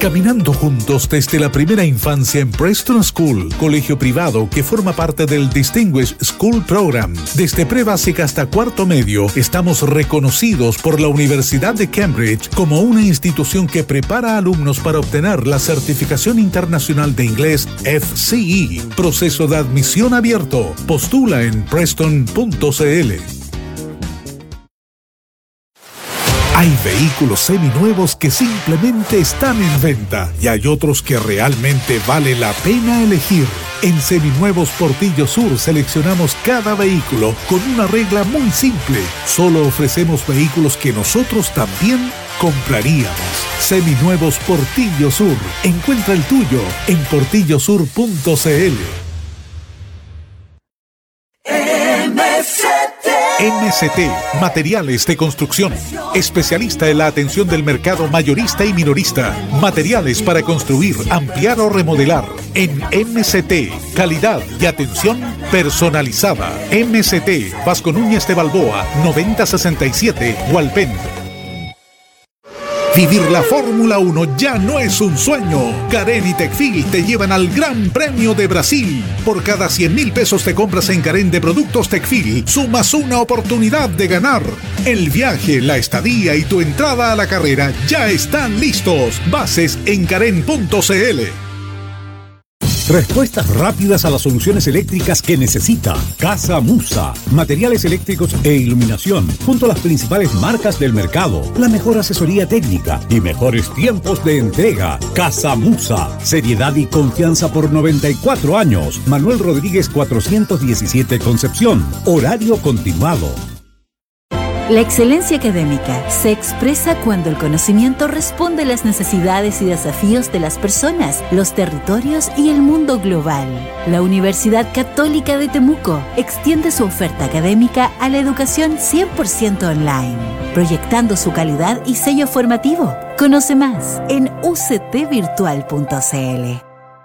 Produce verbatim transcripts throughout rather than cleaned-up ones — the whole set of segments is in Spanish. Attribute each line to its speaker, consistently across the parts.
Speaker 1: Caminando juntos desde la primera infancia en Preston School, colegio privado que forma parte del Distinguished School Program. Desde prebásica hasta cuarto medio, estamos reconocidos por la Universidad de Cambridge como una institución que prepara alumnos para obtener la certificación internacional de inglés F C E. Proceso de admisión abierto. Postula en preston punto c l. Hay vehículos seminuevos que simplemente están en venta y hay otros que realmente vale la pena elegir. En Seminuevos Portillo Sur seleccionamos cada vehículo con una regla muy simple. Solo ofrecemos vehículos que nosotros también compraríamos. Seminuevos Portillo Sur. Encuentra el tuyo en portillo sur punto c l. M S T, Materiales de Construcción. Especialista en la atención del mercado mayorista y minorista. Materiales para construir, ampliar o remodelar. En M S T, calidad y atención personalizada. M S T, Vasco Núñez de Balboa, noventa sesenta y siete, Hualpén. Vivir la Fórmula uno ya no es un sueño. Carén y Tecfil te llevan al Gran Premio de Brasil. Por cada cien mil pesos te compras en Carén de productos Tecfil, sumas una oportunidad de ganar. El viaje, la estadía y tu entrada a la carrera ya están listos. Bases en carén punto c l.
Speaker 2: Respuestas rápidas a las soluciones eléctricas que necesita. Casa Musa. Materiales eléctricos e iluminación, junto a las principales marcas del mercado. La mejor asesoría técnica y mejores tiempos de entrega. Casa Musa. Seriedad y confianza por noventa y cuatro años. Manuel Rodríguez cuatrocientos diecisiete, Concepción. Horario continuado.
Speaker 3: La excelencia académica se expresa cuando el conocimiento responde a las necesidades y desafíos de las personas, los territorios y el mundo global. La Universidad Católica de Temuco extiende su oferta académica a la educación cien por ciento online, proyectando su calidad y sello formativo. Conoce más en u c t virtual punto c l.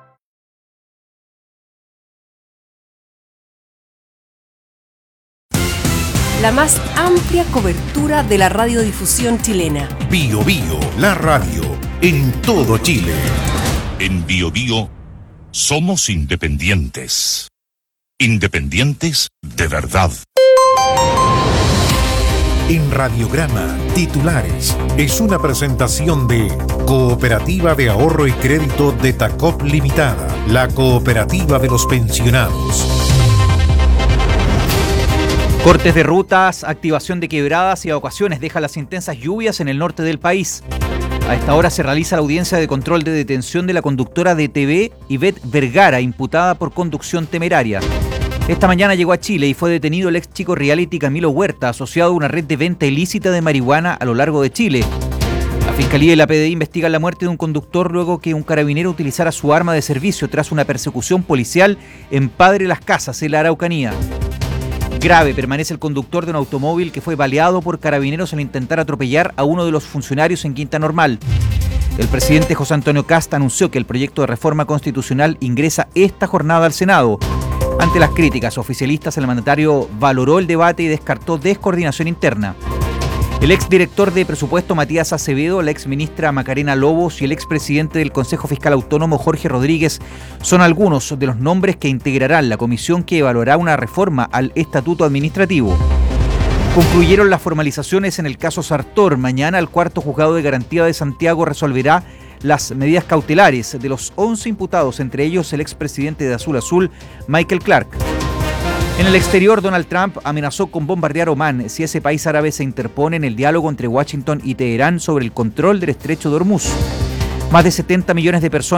Speaker 4: La más amplia cobertura de la radiodifusión chilena.
Speaker 5: Bio Bio, la radio, en todo Chile.
Speaker 6: En Bio Bio somos independientes. Independientes de verdad.
Speaker 5: En Radiograma, titulares, es una presentación de Cooperativa de Ahorro y Crédito de Tacop Limitada, la cooperativa de los pensionados.
Speaker 7: Cortes de rutas, activación de quebradas y evacuaciones deja las intensas lluvias en el norte del país. A esta hora se realiza la audiencia de control de detención de la conductora de T V, Ivette Vergara, imputada por conducción temeraria. Esta mañana llegó a Chile y fue detenido el ex chico reality Camilo Huerta, asociado a una red de venta ilícita de marihuana a lo largo de Chile. La Fiscalía y la P D I investigan la muerte de un conductor luego que un carabinero utilizara su arma de servicio tras una persecución policial en Padre Las Casas, en la Araucanía. Grave permanece el conductor de un automóvil que fue baleado por carabineros al intentar atropellar a uno de los funcionarios en Quinta Normal. El presidente José Antonio Kast anunció que el proyecto de reforma constitucional ingresa esta jornada al Senado. Ante las críticas oficialistas, el mandatario valoró el debate y descartó descoordinación interna. El exdirector de presupuesto Matías Acevedo, la exministra Macarena Lobos y el expresidente del Consejo Fiscal Autónomo Jorge Rodríguez son algunos de los nombres que integrarán la comisión que evaluará una reforma al estatuto administrativo. Concluyeron las formalizaciones en el caso Sartor. Mañana el cuarto juzgado de garantía de Santiago resolverá las medidas cautelares de los once imputados, entre ellos el expresidente de Azul Azul, Michael Clark. En el exterior, Donald Trump amenazó con bombardear Omán si ese país árabe se interpone en el diálogo entre Washington y Teherán sobre el control del estrecho de Hormuz. Más de setenta millones de personas